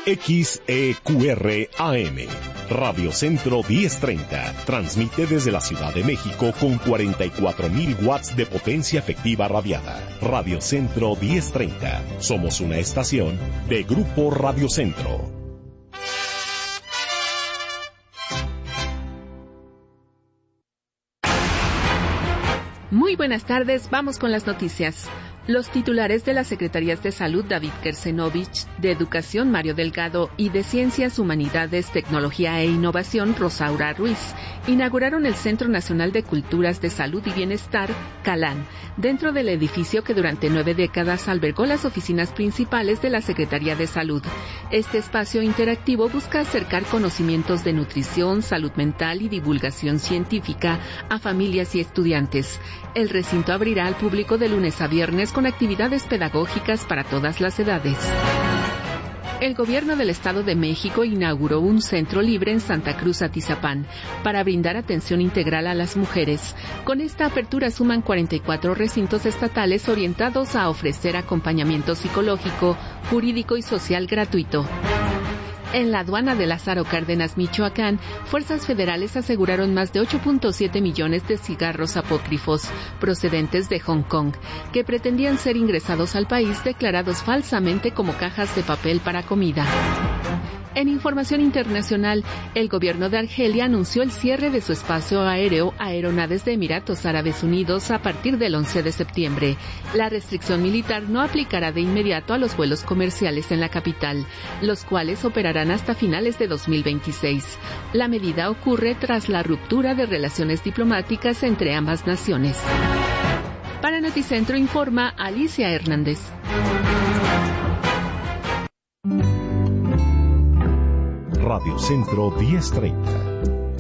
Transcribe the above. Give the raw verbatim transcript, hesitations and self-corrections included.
X E Q R A M, Radio Centro diez treinta, transmite desde la Ciudad de México con cuarenta y cuatro mil watts de potencia efectiva radiada. Radio Centro diez treinta, somos una estación de Grupo Radio Centro. Muy buenas tardes, vamos con las noticias. Los titulares de las Secretarías de Salud, David Kersenovich, de Educación, Mario Delgado, y de Ciencias, Humanidades, Tecnología e Innovación, Rosaura Ruiz, inauguraron el Centro Nacional de Culturas de Salud y Bienestar, CALAN, dentro del edificio que durante nueve décadas albergó las oficinas principales de la Secretaría de Salud. Este espacio interactivo busca acercar conocimientos de nutrición, salud mental y divulgación científica a familias y estudiantes. El recinto abrirá al público de lunes a viernes con actividades pedagógicas para todas las edades. El gobierno del Estado de México inauguró un centro libre en Santa Cruz, Atizapán, para brindar atención integral a las mujeres. Con esta apertura suman cuarenta y cuatro recintos estatales orientados a ofrecer acompañamiento psicológico, jurídico y social gratuito. En la aduana de Lázaro Cárdenas, Michoacán, fuerzas federales aseguraron más de ocho punto siete millones de cigarros apócrifos procedentes de Hong Kong, que pretendían ser ingresados al país declarados falsamente como cajas de papel para comida. En información internacional, el gobierno de Argelia anunció el cierre de su espacio aéreo a aeronaves de Emiratos Árabes Unidos a partir del once de septiembre. La restricción militar no aplicará de inmediato a los vuelos comerciales en la capital, los cuales operarán hasta finales de dos mil veintiséis. La medida ocurre tras la ruptura de relaciones diplomáticas entre ambas naciones. Para Noticentro informa Alicia Hernández. Radio Centro diez treinta,